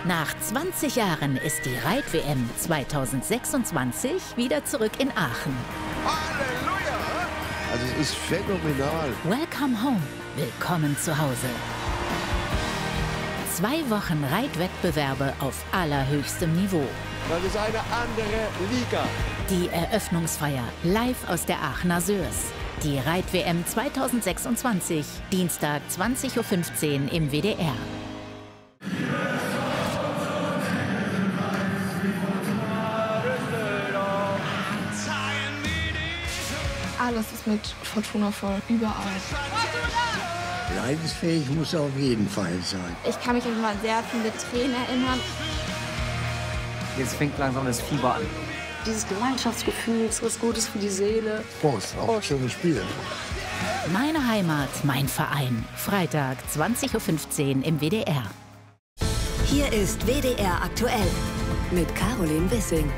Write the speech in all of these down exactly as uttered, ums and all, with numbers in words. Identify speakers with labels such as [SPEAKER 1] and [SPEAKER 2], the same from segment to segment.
[SPEAKER 1] Nach zwanzig Jahren ist die Reit-W M zweitausendsechsundzwanzig wieder zurück in Aachen.
[SPEAKER 2] Halleluja! Also es ist phänomenal.
[SPEAKER 1] Welcome home. Willkommen zu Hause. Zwei Wochen Reitwettbewerbe auf allerhöchstem Niveau.
[SPEAKER 2] Das ist eine andere Liga.
[SPEAKER 1] Die Eröffnungsfeier live aus der Aachener Sörs. Die Reit-W M zweitausendsechsundzwanzig, Dienstag zwanzig Uhr fünfzehn im W D R.
[SPEAKER 3] Alles ist mit Fortuna voll, überall.
[SPEAKER 4] Leidensfähig muss er auf jeden Fall sein.
[SPEAKER 3] Ich kann mich an immer sehr viele Tränen erinnern.
[SPEAKER 5] Jetzt fängt langsam das Fieber an.
[SPEAKER 6] Dieses Gemeinschaftsgefühl ist was Gutes für die Seele.
[SPEAKER 4] Prost, auch Prost. Schönes Spiel.
[SPEAKER 1] Meine Heimat, mein Verein. Freitag zwanzig Uhr fünfzehn im W D R.
[SPEAKER 7] Hier ist W D R aktuell mit Caroline Wissing.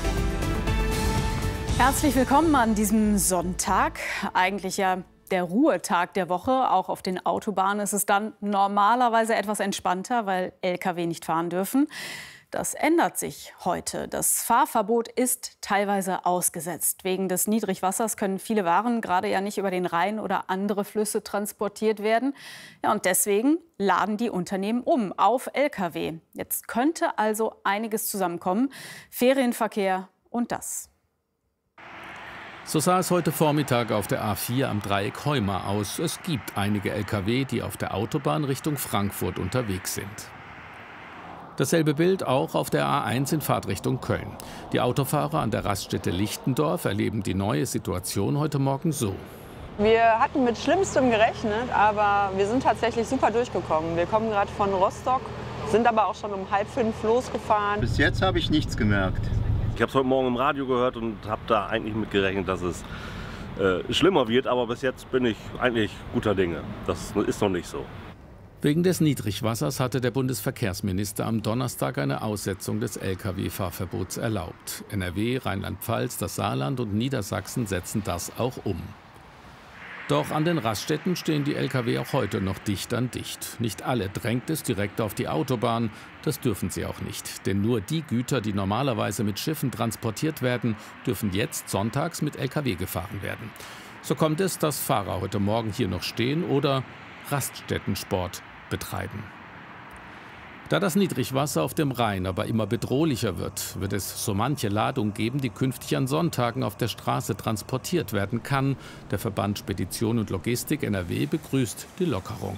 [SPEAKER 8] Herzlich willkommen an diesem Sonntag. Eigentlich ja der Ruhetag der Woche. Auch auf den Autobahnen ist es dann normalerweise etwas entspannter, weil L K W nicht fahren dürfen. Das ändert sich heute. Das Fahrverbot ist teilweise ausgesetzt. Wegen des Niedrigwassers können viele Waren gerade ja nicht über den Rhein oder andere Flüsse transportiert werden. Ja, und deswegen laden die Unternehmen um auf L K W. Jetzt könnte also einiges zusammenkommen. Ferienverkehr und das.
[SPEAKER 9] So sah es heute Vormittag auf der A vier am Dreieck Heuma aus. Es gibt einige L K W, die auf der Autobahn Richtung Frankfurt unterwegs sind. Dasselbe Bild auch auf der A eins in Fahrtrichtung Köln. Die Autofahrer an der Raststätte Lichtendorf erleben die neue Situation heute Morgen so.
[SPEAKER 10] Wir hatten mit Schlimmstem gerechnet, aber wir sind tatsächlich super durchgekommen. Wir kommen gerade von Rostock, sind aber auch schon um halb fünf losgefahren.
[SPEAKER 11] Bis jetzt habe ich nichts gemerkt. Ich habe es heute Morgen im Radio gehört und habe da eigentlich mit gerechnet, dass es äh, schlimmer wird. Aber bis jetzt bin ich eigentlich guter Dinge. Das ist noch nicht so.
[SPEAKER 9] Wegen des Niedrigwassers hatte der Bundesverkehrsminister am Donnerstag eine Aussetzung des L K W-Fahrverbots erlaubt. N R W, Rheinland-Pfalz, das Saarland und Niedersachsen setzen das auch um. Doch an den Raststätten stehen die L K W auch heute noch dicht an dicht. Nicht alle drängt es direkt auf die Autobahn. Das dürfen sie auch nicht. Denn nur die Güter, die normalerweise mit Schiffen transportiert werden, dürfen jetzt sonntags mit L K W gefahren werden. So kommt es, dass Fahrer heute Morgen hier noch stehen oder Raststättensport betreiben. Da das Niedrigwasser auf dem Rhein aber immer bedrohlicher wird, wird es so manche Ladung geben, die künftig an Sonntagen auf der Straße transportiert werden kann. Der Verband Spedition und Logistik N R W begrüßt die Lockerung.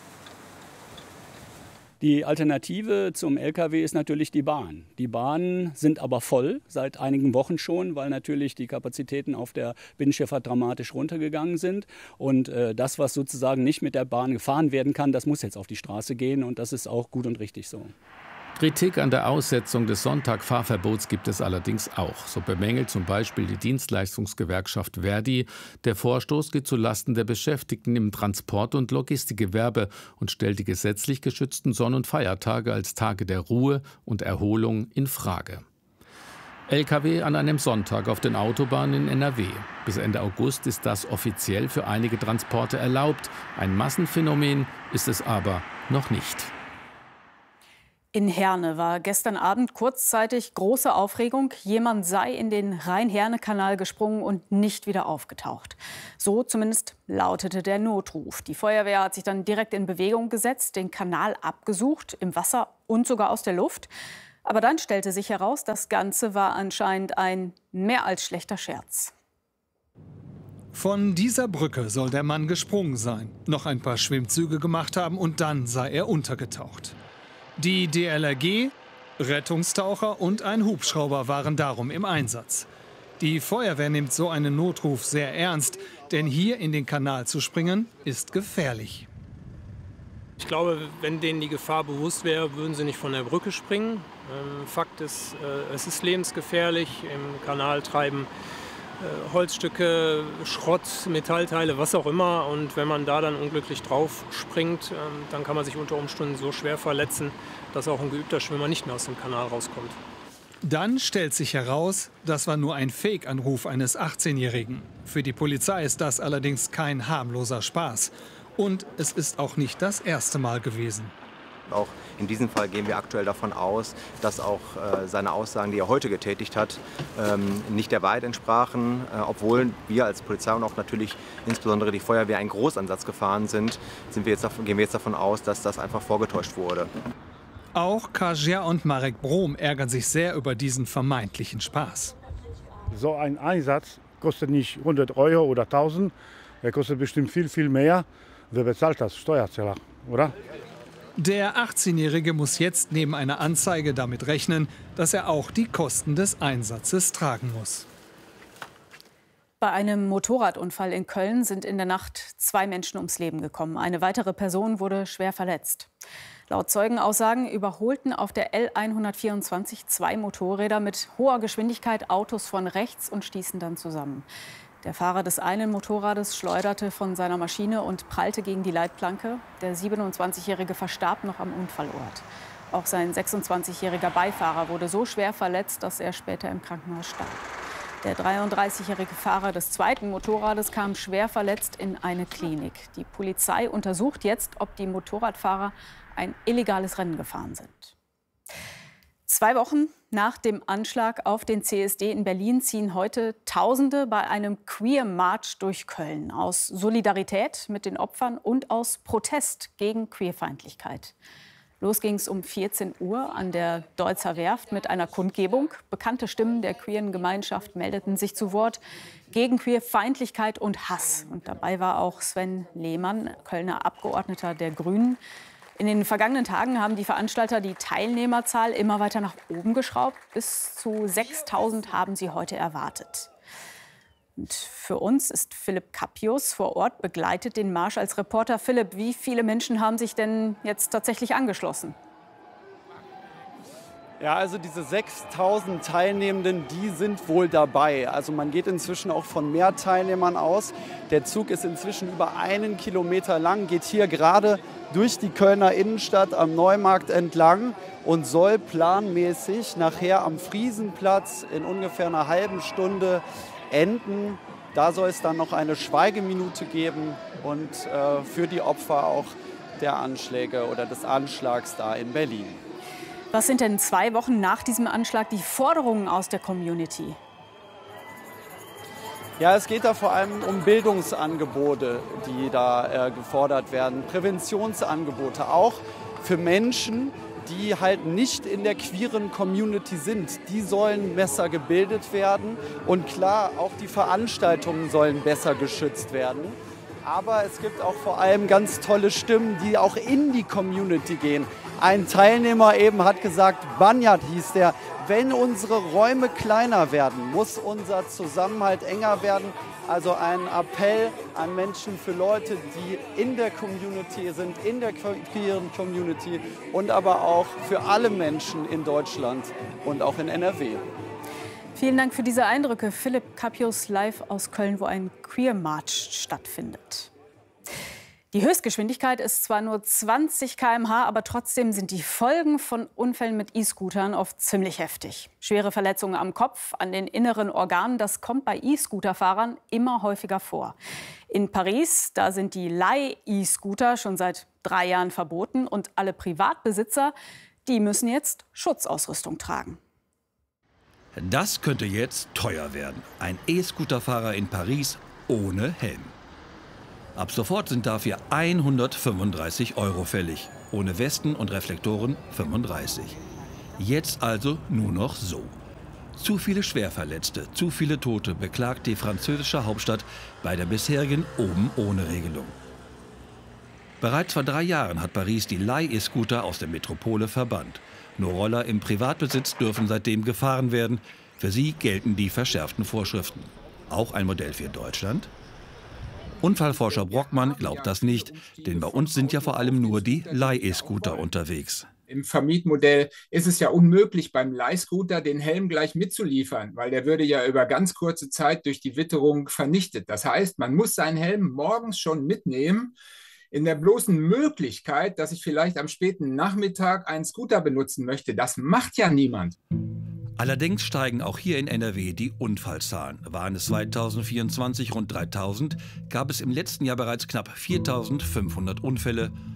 [SPEAKER 12] Die Alternative zum L K W ist natürlich die Bahn. Die Bahnen sind aber voll, seit einigen Wochen schon, weil natürlich die Kapazitäten auf der Binnenschifffahrt dramatisch runtergegangen sind. Und äh, das, was sozusagen nicht mit der Bahn gefahren werden kann, das muss jetzt auf die Straße gehen und das ist auch gut und richtig so.
[SPEAKER 9] Kritik an der Aussetzung des Sonntagfahrverbots gibt es allerdings auch. So bemängelt zum Beispiel die Dienstleistungsgewerkschaft Verdi, der Vorstoß geht zulasten der Beschäftigten im Transport- und Logistikgewerbe und stellt die gesetzlich geschützten Sonn- und Feiertage als Tage der Ruhe und Erholung in Frage. L K W an einem Sonntag auf den Autobahnen in N R W. Bis Ende August ist das offiziell für einige Transporte erlaubt. Ein Massenphänomen ist es aber noch nicht.
[SPEAKER 8] In Herne war gestern Abend kurzzeitig große Aufregung. Jemand sei in den Rhein-Herne-Kanal gesprungen und nicht wieder aufgetaucht. So zumindest lautete der Notruf. Die Feuerwehr hat sich dann direkt in Bewegung gesetzt, den Kanal abgesucht, im Wasser und sogar aus der Luft. Aber dann stellte sich heraus, das Ganze war anscheinend ein mehr als schlechter Scherz.
[SPEAKER 13] Von dieser Brücke soll der Mann gesprungen sein, noch ein paar Schwimmzüge gemacht haben und dann sei er untergetaucht. Die D L R G, Rettungstaucher und ein Hubschrauber waren darum im Einsatz. Die Feuerwehr nimmt so einen Notruf sehr ernst, denn hier in den Kanal zu springen, ist gefährlich.
[SPEAKER 14] Ich glaube, wenn denen die Gefahr bewusst wäre, würden sie nicht von der Brücke springen. Ähm, Fakt ist, äh, es ist lebensgefährlich. Im Kanal treiben äh, Holzstücke, Schrott, Metallteile, was auch immer. Und wenn man da dann unglücklich drauf springt, ähm, dann kann man sich unter Umständen so schwer verletzen, dass auch ein geübter Schwimmer nicht mehr aus dem Kanal rauskommt.
[SPEAKER 13] Dann stellt sich heraus, das war nur ein Fake-Anruf eines achtzehnjährigen. Für die Polizei ist das allerdings kein harmloser Spaß. Und es ist auch nicht das erste Mal gewesen.
[SPEAKER 15] Auch in diesem Fall gehen wir aktuell davon aus, dass auch äh, seine Aussagen, die er heute getätigt hat, ähm, nicht der Wahrheit entsprachen. Äh, obwohl wir als Polizei und auch natürlich insbesondere die Feuerwehr einen Großansatz gefahren sind, sind wir jetzt davon, gehen wir jetzt davon aus, dass das einfach vorgetäuscht wurde.
[SPEAKER 13] Auch Kasia und Marek Brom ärgern sich sehr über diesen vermeintlichen Spaß.
[SPEAKER 16] So ein Einsatz kostet nicht hundert Euro oder tausend, er kostet bestimmt viel, viel mehr. Wer bezahlt das? Steuerzahler, oder?
[SPEAKER 13] Der achtzehnjährige muss jetzt neben einer Anzeige damit rechnen, dass er auch die Kosten des Einsatzes tragen muss.
[SPEAKER 8] Bei einem Motorradunfall in Köln sind in der Nacht zwei Menschen ums Leben gekommen. Eine weitere Person wurde schwer verletzt. Laut Zeugenaussagen überholten auf der L hundertvierundzwanzig zwei Motorräder mit hoher Geschwindigkeit Autos von rechts und stießen dann zusammen. Der Fahrer des einen Motorrades schleuderte von seiner Maschine und prallte gegen die Leitplanke. Der siebenundzwanzigjährige verstarb noch am Unfallort. Auch sein sechsundzwanzigjähriger Beifahrer wurde so schwer verletzt, dass er später im Krankenhaus starb. Der dreiunddreißigjährige Fahrer des zweiten Motorrades kam schwer verletzt in eine Klinik. Die Polizei untersucht jetzt, ob die Motorradfahrer ein illegales Rennen gefahren sind. Zwei Wochen nach dem Anschlag auf den C S D in Berlin ziehen heute Tausende bei einem Queer March durch Köln. Aus Solidarität mit den Opfern und aus Protest gegen Queerfeindlichkeit. Los ging es um vierzehn Uhr an der Deutzer Werft mit einer Kundgebung. Bekannte Stimmen der queeren Gemeinschaft meldeten sich zu Wort gegen Queerfeindlichkeit und Hass. Und dabei war auch Sven Lehmann, Kölner Abgeordneter der Grünen. In den vergangenen Tagen haben die Veranstalter die Teilnehmerzahl immer weiter nach oben geschraubt. Bis zu sechstausend haben sie heute erwartet. Und für uns ist Philipp Kappius vor Ort, begleitet den Marsch als Reporter. Philipp, wie viele Menschen haben sich denn jetzt tatsächlich angeschlossen?
[SPEAKER 17] Ja, also diese sechstausend Teilnehmenden, die sind wohl dabei. Also man geht inzwischen auch von mehr Teilnehmern aus. Der Zug ist inzwischen über einen Kilometer lang, geht hier gerade durch die Kölner Innenstadt am Neumarkt entlang und soll planmäßig nachher am Friesenplatz in ungefähr einer halben Stunde enden. Da soll es dann noch eine Schweigeminute geben und äh, für die Opfer auch der Anschläge oder des Anschlags da in Berlin.
[SPEAKER 8] Was sind denn zwei Wochen nach diesem Anschlag die Forderungen aus der Community?
[SPEAKER 17] Ja, es geht da vor allem um Bildungsangebote, die da äh, gefordert werden, Präventionsangebote, auch für Menschen, die halt nicht in der queeren Community sind. Die sollen besser gebildet werden und klar, auch die Veranstaltungen sollen besser geschützt werden. Aber es gibt auch vor allem ganz tolle Stimmen, die auch in die Community gehen. Ein Teilnehmer eben hat gesagt, Banyat hieß der, wenn unsere Räume kleiner werden, muss unser Zusammenhalt enger werden. Also ein Appell an Menschen, für Leute, die in der Community sind, in der queeren Community und aber auch für alle Menschen in Deutschland und auch in N R W.
[SPEAKER 8] Vielen Dank für diese Eindrücke. Philipp Kappius live aus Köln, wo ein Queer March stattfindet. Die Höchstgeschwindigkeit ist zwar nur zwanzig Kilometer pro Stunde, aber trotzdem sind die Folgen von Unfällen mit E-Scootern oft ziemlich heftig. Schwere Verletzungen am Kopf, an den inneren Organen, das kommt bei E-Scooter-Fahrern immer häufiger vor. In Paris, da sind die Leih-E-Scooter schon seit drei Jahren verboten und alle Privatbesitzer, die müssen jetzt Schutzausrüstung tragen.
[SPEAKER 18] Das könnte jetzt teuer werden. Ein E-Scooter-Fahrer in Paris ohne Helm. Ab sofort sind dafür hundertfünfunddreißig Euro fällig. Ohne Westen und Reflektoren fünfunddreißig. Jetzt also nur noch so. Zu viele Schwerverletzte, zu viele Tote beklagt die französische Hauptstadt bei der bisherigen Oben-ohne-Regelung. Bereits vor drei Jahren hat Paris die Leih-E-Scooter aus der Metropole verbannt. Nur Roller im Privatbesitz dürfen seitdem gefahren werden. Für sie gelten die verschärften Vorschriften. Auch ein Modell für Deutschland? Unfallforscher Brockmann glaubt das nicht, denn bei uns sind ja vor allem nur die Leih-E-Scooter unterwegs.
[SPEAKER 19] Im Vermietmodell ist es ja unmöglich, beim Leihscooter den Helm gleich mitzuliefern, weil der würde ja über ganz kurze Zeit durch die Witterung vernichtet. Das heißt, man muss seinen Helm morgens schon mitnehmen, in der bloßen Möglichkeit, dass ich vielleicht am späten Nachmittag einen Scooter benutzen möchte. Das macht ja niemand.
[SPEAKER 18] Allerdings steigen auch hier in N R W die Unfallzahlen. Waren es zweitausendvierundzwanzig rund dreitausend, gab es im letzten Jahr bereits knapp viertausendfünfhundert Unfälle.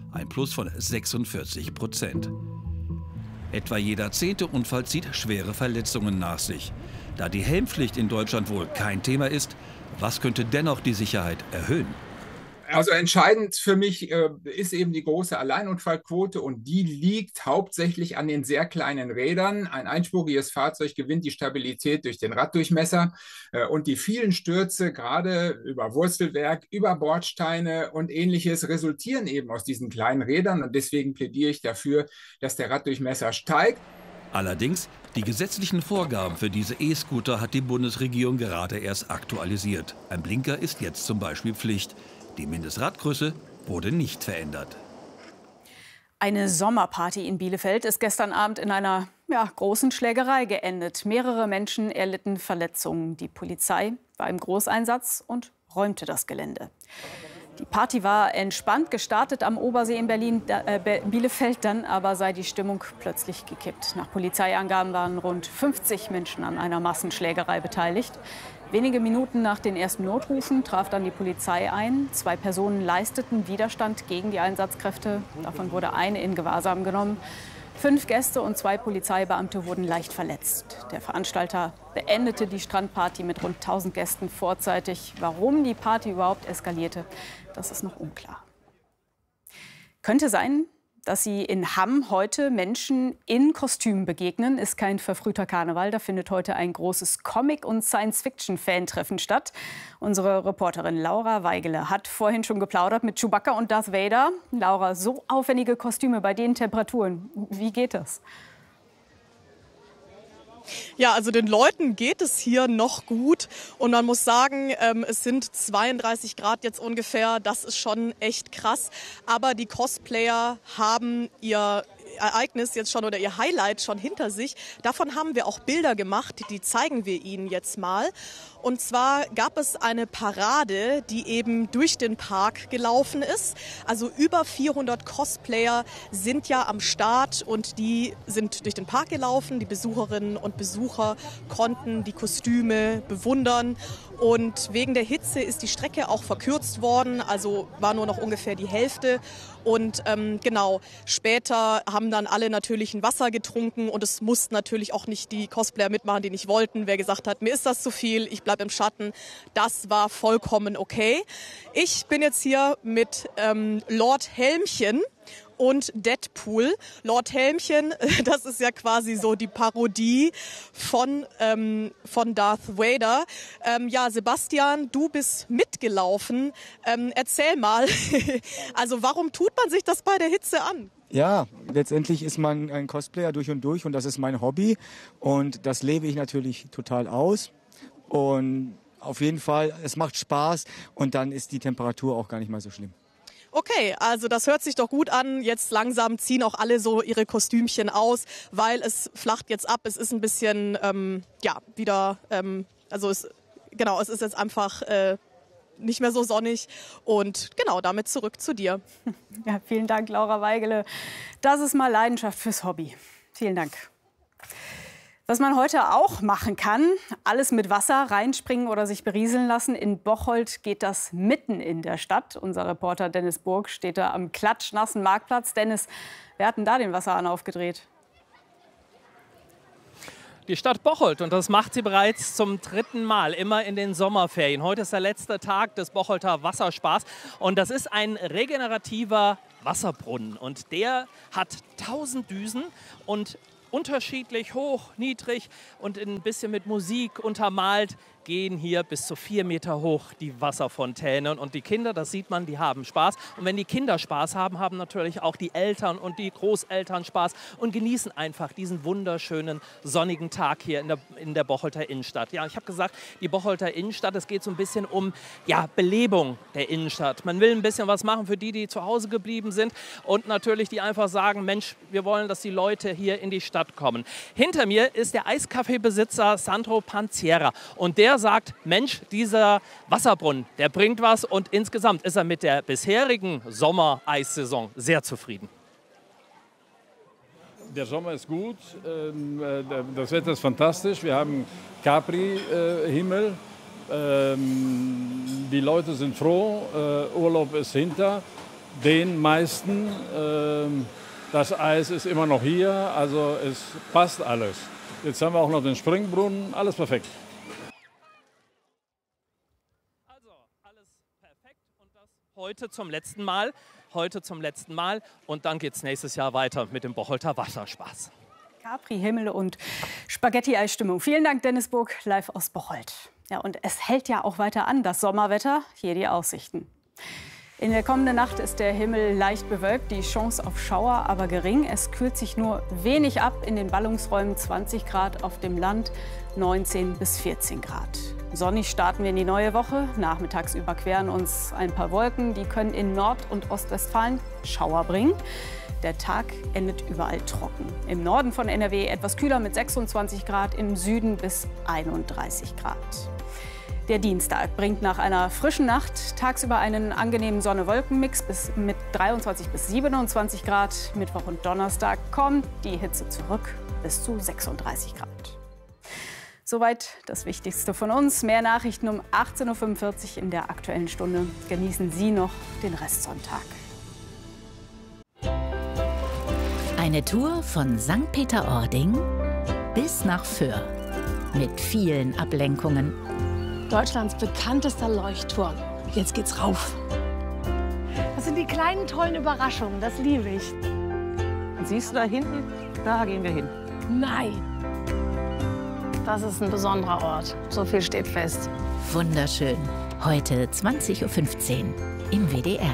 [SPEAKER 18] ein Plus von sechsundvierzig Prozent. Etwa jeder zehnte Unfall zieht schwere Verletzungen nach sich. Da die Helmpflicht in Deutschland wohl kein Thema ist, was könnte dennoch die Sicherheit erhöhen?
[SPEAKER 19] Also entscheidend für mich äh, ist eben die große Alleinunfallquote und die liegt hauptsächlich an den sehr kleinen Rädern. Ein einspuriges Fahrzeug gewinnt die Stabilität durch den Raddurchmesser äh, und die vielen Stürze, gerade über Wurzelwerk, über Bordsteine und ähnliches, resultieren eben aus diesen kleinen Rädern und deswegen plädiere ich dafür, dass der Raddurchmesser steigt.
[SPEAKER 18] Allerdings, die gesetzlichen Vorgaben für diese E-Scooter hat die Bundesregierung gerade erst aktualisiert. Ein Blinker ist jetzt zum Beispiel Pflicht. Die Mindestradgröße wurde nicht verändert.
[SPEAKER 8] Eine Sommerparty in Bielefeld ist gestern Abend in einer ja, großen Schlägerei geendet. Mehrere Menschen erlitten Verletzungen. Die Polizei war im Großeinsatz und räumte das Gelände. Die Party war entspannt gestartet am Obersee in Berlin, äh, Bielefeld, dann aber sei die Stimmung plötzlich gekippt. Nach Polizeiangaben waren rund fünfzig Menschen an einer Massenschlägerei beteiligt. Wenige Minuten nach den ersten Notrufen traf dann die Polizei ein. Zwei Personen leisteten Widerstand gegen die Einsatzkräfte. Davon wurde eine in Gewahrsam genommen. Fünf Gäste und zwei Polizeibeamte wurden leicht verletzt. Der Veranstalter beendete die Strandparty mit rund tausend Gästen vorzeitig. Warum die Party überhaupt eskalierte, das ist noch unklar. Könnte sein, dass Sie in Hamm heute Menschen in Kostümen begegnen. Ist kein verfrühter Karneval. Da findet heute ein großes Comic- und Science-Fiction-Fan-Treffen statt. Unsere Reporterin Laura Weigele hat vorhin schon geplaudert mit Chewbacca und Darth Vader. Laura, so aufwendige Kostüme bei den Temperaturen. Wie geht das?
[SPEAKER 20] Ja, also den Leuten geht es hier noch gut und man muss sagen, ähm, es sind zweiunddreißig Grad jetzt ungefähr, das ist schon echt krass, aber die Cosplayer haben ihr Ereignis jetzt schon oder ihr Highlight schon hinter sich. Davon haben wir auch Bilder gemacht, die zeigen wir Ihnen jetzt mal. Und zwar gab es eine Parade, die eben durch den Park gelaufen ist. Also über vierhundert Cosplayer sind ja am Start und die sind durch den Park gelaufen. Die Besucherinnen und Besucher konnten die Kostüme bewundern. Und wegen der Hitze ist die Strecke auch verkürzt worden, also war nur noch ungefähr die Hälfte. Und ähm, genau, später haben dann alle natürlich ein Wasser getrunken und es mussten natürlich auch nicht die Cosplayer mitmachen, die nicht wollten. Wer gesagt hat, mir ist das zu viel, ich bleibe im Schatten, das war vollkommen okay. Ich bin jetzt hier mit ähm, Lord Helmchen und Deadpool. Lord Helmchen, das ist ja quasi so die Parodie von, ähm, von Darth Vader. Ähm, ja, Sebastian, du bist mitgelaufen. Ähm, erzähl mal, also warum tut man sich das bei der Hitze an?
[SPEAKER 21] Ja, letztendlich ist man ein Cosplayer durch und durch und das ist mein Hobby und das lebe ich natürlich total aus und auf jeden Fall, es macht Spaß und dann ist die Temperatur auch gar nicht mal so schlimm.
[SPEAKER 20] Okay, also das hört sich doch gut an. Jetzt langsam ziehen auch alle so ihre Kostümchen aus, weil es flacht jetzt ab. Es ist ein bisschen, ähm, ja, wieder, ähm, also es, genau, es ist jetzt einfach äh, nicht mehr so sonnig. Und genau, damit zurück zu dir.
[SPEAKER 8] Ja, vielen Dank, Laura Weigele. Das ist mal Leidenschaft fürs Hobby. Vielen Dank. Was man heute auch machen kann, alles mit Wasser reinspringen oder sich berieseln lassen. In Bocholt geht das mitten in der Stadt. Unser Reporter Dennis Burg steht da am klatschnassen Marktplatz. Dennis, wer hat denn da den Wasserhahn aufgedreht?
[SPEAKER 22] Die Stadt Bocholt, und das macht sie bereits zum dritten Mal, immer in den Sommerferien. Heute ist der letzte Tag des Bocholter Wasserspaß und das ist ein regenerativer Wasserbrunnen. Und der hat tausend Düsen und unterschiedlich hoch, niedrig und ein bisschen mit Musik untermalt gehen hier bis zu vier Meter hoch die Wasserfontäne. Und die Kinder, das sieht man, die haben Spaß. Und wenn die Kinder Spaß haben, haben natürlich auch die Eltern und die Großeltern Spaß und genießen einfach diesen wunderschönen sonnigen Tag hier in der, in der Bocholter Innenstadt. Ja, ich habe gesagt, die Bocholter Innenstadt, es geht so ein bisschen um ja, Belebung der Innenstadt. Man will ein bisschen was machen für die, die zu Hause geblieben sind und natürlich die einfach sagen, Mensch, wir wollen, dass die Leute hier in die Stadt kommen. Hinter mir ist der Eiskaffeebesitzer Sandro Panziera und der sagt, Mensch, dieser Wasserbrunnen, der bringt was und insgesamt ist er mit der bisherigen Sommer-Eissaison sehr zufrieden.
[SPEAKER 23] Der Sommer ist gut, das Wetter ist fantastisch, wir haben Capri-Himmel, die Leute sind froh, Urlaub ist hinter den meisten. Ähm, das Eis ist immer noch hier, also es passt alles. Jetzt haben wir auch noch den Springbrunnen, alles perfekt.
[SPEAKER 22] Also alles perfekt und das heute zum letzten Mal. Heute zum letzten Mal und dann geht es nächstes Jahr weiter mit dem Bocholter Wasserspaß.
[SPEAKER 8] Capri, Himmel und Spaghetti-Eisstimmung. Vielen Dank, Dennis Burg, live aus Bocholt. Ja, und es hält ja auch weiter an, das Sommerwetter. Hier die Aussichten. In der kommenden Nacht ist der Himmel leicht bewölkt, die Chance auf Schauer aber gering. Es kühlt sich nur wenig ab, in den Ballungsräumen zwanzig Grad, auf dem Land neunzehn bis vierzehn Grad. Sonnig starten wir in die neue Woche. Nachmittags überqueren uns ein paar Wolken. Die können in Nord- und Ostwestfalen Schauer bringen. Der Tag endet überall trocken. Im Norden von N R W etwas kühler mit sechsundzwanzig Grad, im Süden bis einunddreißig Grad. Der Dienstag bringt nach einer frischen Nacht tagsüber einen angenehmen Sonne-Wolken-Mix bis mit dreiundzwanzig bis siebenundzwanzig Grad. Mittwoch und Donnerstag kommt die Hitze zurück bis zu sechsunddreißig Grad. Soweit das Wichtigste von uns. Mehr Nachrichten um achtzehn Uhr fünfundvierzig in der Aktuellen Stunde. Genießen Sie noch den Restsonntag.
[SPEAKER 1] Eine Tour von Sankt Peter-Ording bis nach Föhr. Mit vielen Ablenkungen.
[SPEAKER 6] Deutschlands bekanntester Leuchtturm. Jetzt geht's rauf. Das sind die kleinen, tollen Überraschungen. Das liebe ich.
[SPEAKER 2] Siehst du da hinten? Da gehen wir hin.
[SPEAKER 6] Nein. Das ist ein besonderer Ort. So viel steht fest.
[SPEAKER 1] Wunderschön. Heute zwanzig Uhr fünfzehn im W D R.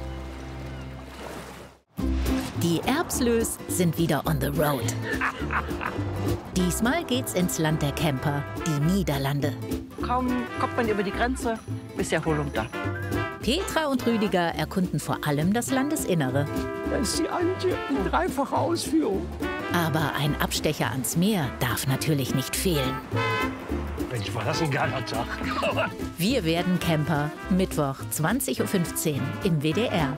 [SPEAKER 1] Die Erbslös sind wieder on the road. Diesmal geht's ins Land der Camper, die Niederlande.
[SPEAKER 2] Kaum kommt man über die Grenze, ist Erholung da.
[SPEAKER 1] Petra und Rüdiger erkunden vor allem das Landesinnere.
[SPEAKER 4] Da ist die Antje in dreifacher Ausführung.
[SPEAKER 1] Aber ein Abstecher ans Meer darf natürlich nicht fehlen.
[SPEAKER 4] Mensch, war das ein geiler Tag.
[SPEAKER 1] Wir werden Camper. Mittwoch, zwanzig Uhr fünfzehn im W D R.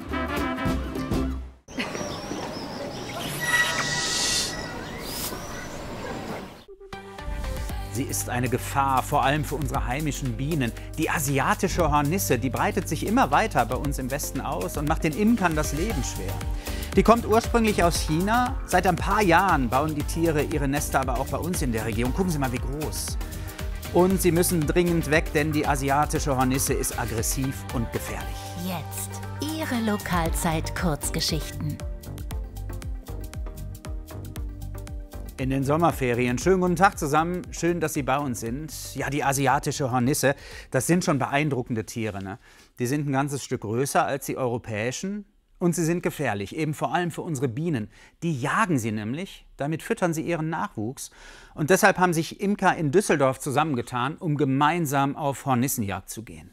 [SPEAKER 3] Sie ist eine Gefahr, vor allem für unsere heimischen Bienen. Die asiatische Hornisse, die breitet sich immer weiter bei uns im Westen aus und macht den Imkern das Leben schwer. Die kommt ursprünglich aus China. Seit ein paar Jahren bauen die Tiere ihre Nester aber auch bei uns in der Region. Gucken Sie mal, wie groß. Und sie müssen dringend weg, denn die asiatische Hornisse ist aggressiv und gefährlich.
[SPEAKER 1] Jetzt Ihre Lokalzeit-Kurzgeschichten.
[SPEAKER 3] In den Sommerferien. Schönen guten Tag zusammen. Schön, dass Sie bei uns sind. Ja, die asiatische Hornisse, das sind schon beeindruckende Tiere. Ne? Die sind ein ganzes Stück größer als die europäischen. Und sie sind gefährlich, eben vor allem für unsere Bienen. Die jagen sie nämlich, damit füttern sie ihren Nachwuchs. Und deshalb haben sich Imker in Düsseldorf zusammengetan, um gemeinsam auf Hornissenjagd zu gehen.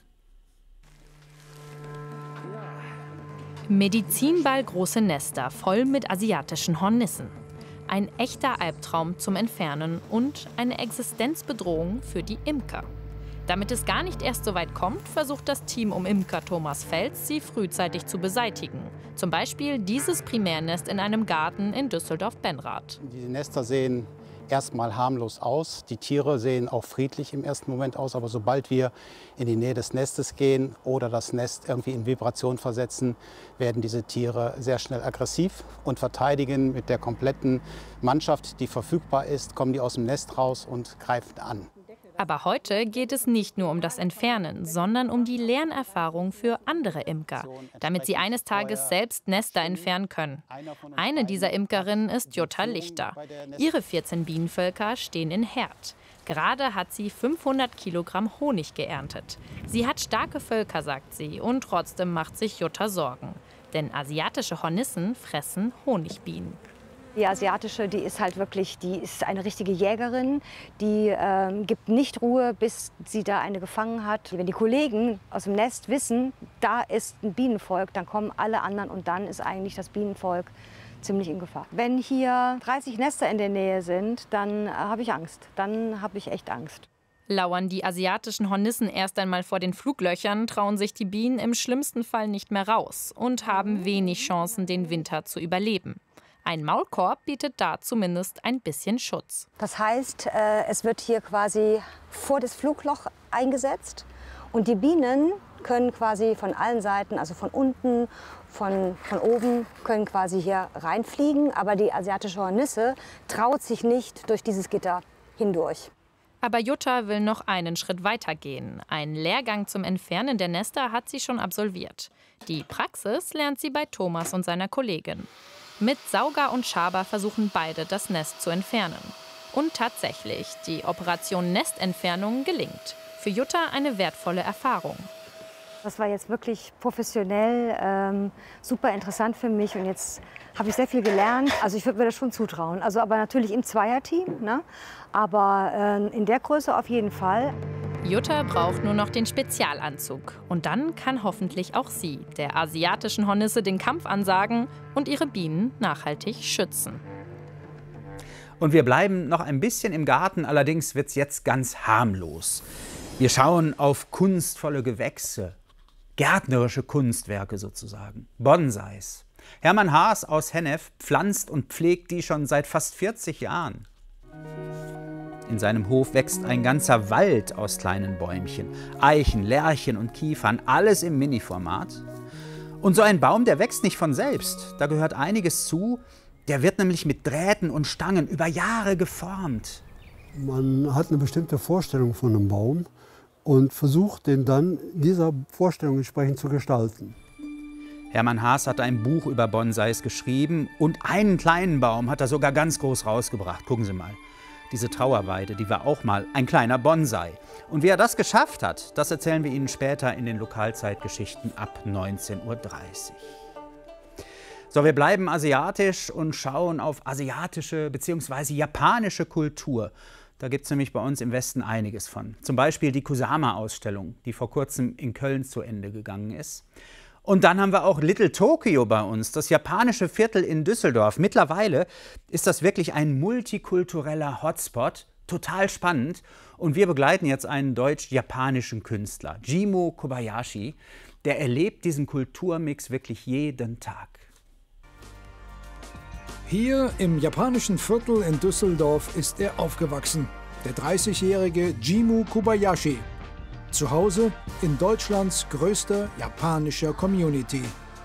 [SPEAKER 5] Medizinball große Nester voll mit asiatischen Hornissen. Ein echter Albtraum zum Entfernen und eine Existenzbedrohung für die Imker. Damit es gar nicht erst so weit kommt, versucht das Team um Imker Thomas Fels, sie frühzeitig zu beseitigen. Zum Beispiel dieses Primärnest in einem Garten in Düsseldorf-Benrath.
[SPEAKER 24] Die Nester sehen erstmal harmlos aus. Die Tiere sehen auch friedlich im ersten Moment aus. Aber sobald wir in die Nähe des Nestes gehen oder das Nest irgendwie in Vibration versetzen, werden diese Tiere sehr schnell aggressiv und verteidigen. Mit der kompletten Mannschaft, die verfügbar ist, kommen die aus dem Nest raus und greifen an.
[SPEAKER 5] Aber heute geht es nicht nur um das Entfernen, sondern um die Lernerfahrung für andere Imker, damit sie eines Tages selbst Nester entfernen können. Eine dieser Imkerinnen ist Jutta Lichter. Ihre vierzehn Bienenvölker stehen in Herd. Gerade hat sie fünfhundert Kilogramm Honig geerntet. Sie hat starke Völker, sagt sie, und trotzdem macht sich Jutta Sorgen. Denn asiatische Hornissen fressen Honigbienen.
[SPEAKER 25] Die asiatische, die ist halt wirklich, die ist eine richtige Jägerin. Die äh, gibt nicht Ruhe, bis sie da eine gefangen hat. Wenn die Kollegen aus dem Nest wissen, da ist ein Bienenvolk, dann kommen alle anderen und dann ist eigentlich das Bienenvolk ziemlich in Gefahr. Wenn hier dreißig Nester in der Nähe sind, dann äh, habe ich Angst. Dann habe ich echt Angst.
[SPEAKER 5] Lauern die asiatischen Hornissen erst einmal vor den Fluglöchern, trauen sich die Bienen im schlimmsten Fall nicht mehr raus und haben wenig Chancen, den Winter zu überleben. Ein Maulkorb bietet da zumindest ein bisschen Schutz.
[SPEAKER 25] Das heißt, äh, es wird hier quasi vor das Flugloch eingesetzt und die Bienen können quasi von allen Seiten, also von unten, von, von oben, können quasi hier reinfliegen. Aber die asiatische Hornisse traut sich nicht durch dieses Gitter hindurch.
[SPEAKER 5] Aber Jutta will noch einen Schritt weiter gehen. Einen Lehrgang zum Entfernen der Nester hat sie schon absolviert. Die Praxis lernt sie bei Thomas und seiner Kollegin. Mit Sauger und Schaber versuchen beide, das Nest zu entfernen. Und tatsächlich, die Operation Nestentfernung gelingt. Für Jutta eine wertvolle Erfahrung.
[SPEAKER 25] Das war jetzt wirklich professionell, ähm, super interessant für mich und jetzt habe ich sehr viel gelernt. Also ich würde mir das schon zutrauen. Also aber natürlich im Zweierteam, ne? Aber äh, in der Größe auf jeden Fall.
[SPEAKER 5] Jutta braucht nur noch den Spezialanzug. Und dann kann hoffentlich auch sie der asiatischen Hornisse den Kampf ansagen und ihre Bienen nachhaltig schützen.
[SPEAKER 3] Und wir bleiben noch ein bisschen im Garten, allerdings wird es jetzt ganz harmlos. Wir schauen auf kunstvolle Gewächse, gärtnerische Kunstwerke sozusagen, Bonsais. Hermann Haas aus Hennef pflanzt und pflegt die schon seit fast vierzig Jahren. In seinem Hof wächst ein ganzer Wald aus kleinen Bäumchen, Eichen, Lärchen und Kiefern, alles im Mini-Format. Und so ein Baum, der wächst nicht von selbst, da gehört einiges zu. Der wird nämlich mit Drähten und Stangen über Jahre geformt.
[SPEAKER 7] Man hat eine bestimmte Vorstellung von einem Baum und versucht, den dann dieser Vorstellung entsprechend zu gestalten.
[SPEAKER 3] Hermann Haas hat ein Buch über Bonsais geschrieben und einen kleinen Baum hat er sogar ganz groß rausgebracht. Gucken Sie mal, diese Trauerweide, die war auch mal ein kleiner Bonsai. Und wie er das geschafft hat, das erzählen wir Ihnen später in den Lokalzeitgeschichten ab neunzehn Uhr dreißig. So, wir bleiben asiatisch und schauen auf asiatische bzw. japanische Kultur. Da gibt es nämlich bei uns im Westen einiges von. Zum Beispiel die Kusama-Ausstellung, die vor kurzem in Köln zu Ende gegangen ist. Und dann haben wir auch Little Tokyo bei uns, das japanische Viertel in Düsseldorf. Mittlerweile ist das wirklich ein multikultureller Hotspot, total spannend. Und wir begleiten jetzt einen deutsch-japanischen Künstler, Jimo Kobayashi. Der erlebt diesen Kulturmix wirklich jeden Tag.
[SPEAKER 9] Hier im japanischen Viertel in Düsseldorf ist er aufgewachsen, der dreißigjährige Jimo Kobayashi. Zu Hause in Deutschlands größter japanischer Community.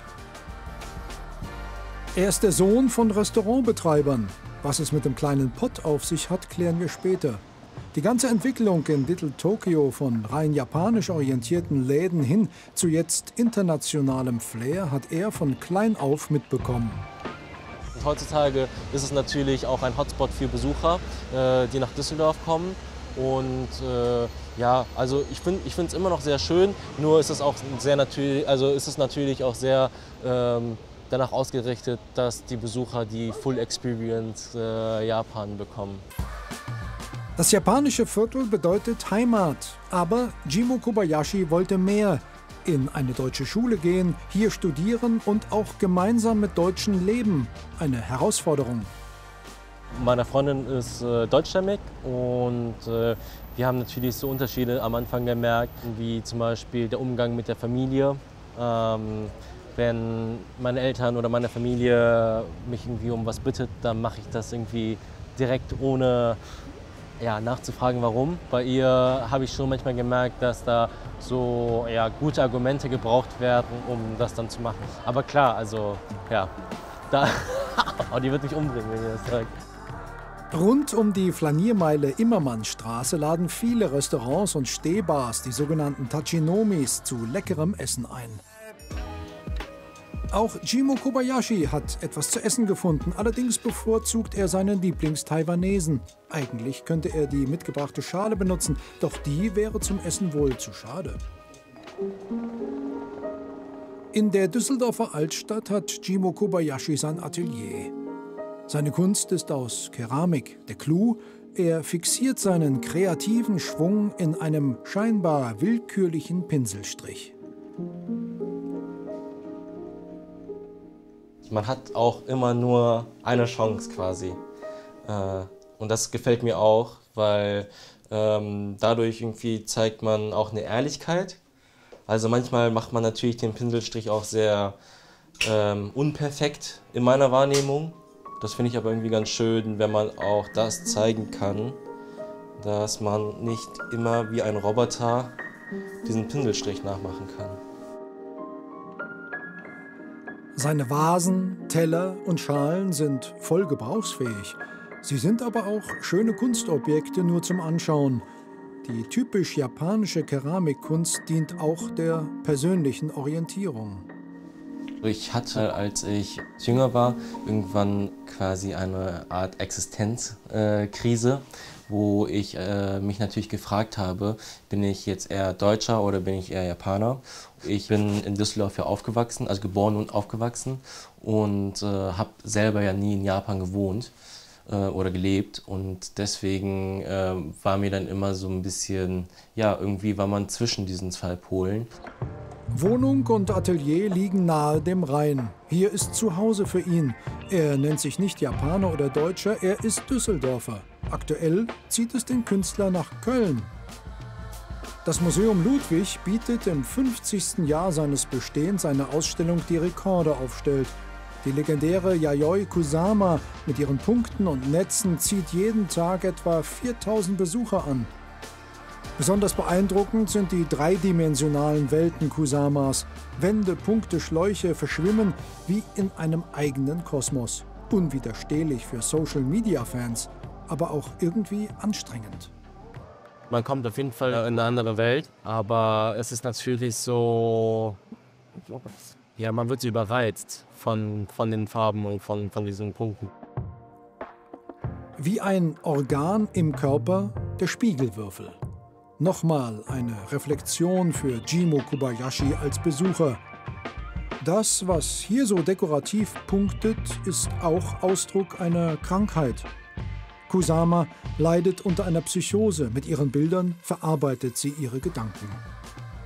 [SPEAKER 9] Er ist der Sohn von Restaurantbetreibern. Was es mit dem kleinen Pott auf sich hat, klären wir später. Die ganze Entwicklung in Little Tokyo von rein japanisch orientierten Läden hin zu jetzt internationalem Flair hat er von klein auf mitbekommen.
[SPEAKER 10] Heutzutage ist es natürlich auch ein Hotspot für Besucher, äh, die nach Düsseldorf kommen. Und äh, ja, also ich finde ich finde es immer noch sehr schön, nur ist es auch sehr natürlich, also ist es natürlich auch sehr ähm, danach ausgerichtet, dass die Besucher die Full Experience äh, Japan bekommen.
[SPEAKER 9] Das japanische Viertel bedeutet Heimat, aber Jimo Kobayashi wollte mehr. In eine deutsche Schule gehen, hier studieren und auch gemeinsam mit Deutschen leben. Eine Herausforderung.
[SPEAKER 10] Meine Freundin ist äh, deutschstämmig und äh, wir haben natürlich so Unterschiede am Anfang gemerkt, wie zum Beispiel der Umgang mit der Familie. Ähm, wenn meine Eltern oder meine Familie mich irgendwie um was bittet, dann mache ich das irgendwie direkt ohne ja, nachzufragen, warum. Bei ihr habe ich schon manchmal gemerkt, dass da so ja, gute Argumente gebraucht werden, um das dann zu machen. Aber klar, also ja, da, oh, die wird mich umbringen, wenn ihr das sagt.
[SPEAKER 9] Rund um die Flaniermeile Immermannstraße laden viele Restaurants und Stehbars, die sogenannten Tachinomis, zu leckerem Essen ein. Auch Jimo Kobayashi hat etwas zu essen gefunden, allerdings bevorzugt er seinen Lieblings-Taiwanesen. Eigentlich könnte er die mitgebrachte Schale benutzen, doch die wäre zum Essen wohl zu schade. In der Düsseldorfer Altstadt hat Jimo Kobayashi sein Atelier. Seine Kunst ist aus Keramik. Der Clou: er fixiert seinen kreativen Schwung in einem scheinbar willkürlichen Pinselstrich.
[SPEAKER 10] Man hat auch immer nur eine Chance quasi. Und das gefällt mir auch, weil ähm, dadurch irgendwie zeigt man auch eine Ehrlichkeit. Also manchmal macht man natürlich den Pinselstrich auch sehr ähm, unperfekt in meiner Wahrnehmung. Das finde ich aber irgendwie ganz schön, wenn man auch das zeigen kann, dass man nicht immer wie ein Roboter diesen Pinselstrich nachmachen kann.
[SPEAKER 9] Seine Vasen, Teller und Schalen sind voll gebrauchsfähig. Sie sind aber auch schöne Kunstobjekte nur zum Anschauen. Die typisch japanische Keramikkunst dient auch der persönlichen Orientierung.
[SPEAKER 10] Ich hatte, als ich jünger war, irgendwann quasi eine Art Existenzkrise, äh, wo ich äh, mich natürlich gefragt habe, bin ich jetzt eher Deutscher oder bin ich eher Japaner? Ich bin in Düsseldorf ja aufgewachsen, also geboren und aufgewachsen und äh, habe selber ja nie in Japan gewohnt äh, oder gelebt und deswegen äh, war mir dann immer so ein bisschen, ja, irgendwie war man zwischen diesen zwei Polen.
[SPEAKER 9] Wohnung und Atelier liegen nahe dem Rhein. Hier ist Zuhause für ihn. Er nennt sich nicht Japaner oder Deutscher, er ist Düsseldorfer. Aktuell zieht es den Künstler nach Köln. Das Museum Ludwig bietet im fünfzigsten Jahr seines Bestehens eine Ausstellung, die Rekorde aufstellt. Die legendäre Yayoi Kusama mit ihren Punkten und Netzen zieht jeden Tag etwa viertausend Besucher an. Besonders beeindruckend sind die dreidimensionalen Welten Kusamas. Wände, Punkte, Schläuche verschwimmen wie in einem eigenen Kosmos. Unwiderstehlich für Social-Media-Fans, aber auch irgendwie anstrengend.
[SPEAKER 11] Man kommt auf jeden Fall in eine andere Welt, aber es ist natürlich so, ja, man wird überreizt von, von den Farben und von, von diesen Punkten.
[SPEAKER 9] Wie ein Organ im Körper, der Spiegelwürfel. Nochmal eine Reflexion für Jimo Kobayashi als Besucher. Das, was hier so dekorativ punktet, ist auch Ausdruck einer Krankheit. Kusama leidet unter einer Psychose. Mit ihren Bildern verarbeitet sie ihre Gedanken.